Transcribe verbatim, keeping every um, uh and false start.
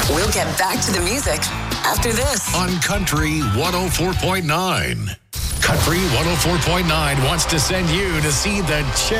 We'll get back to the music after this. On Country one oh four point nine. Country one oh four point nine wants to send you to see the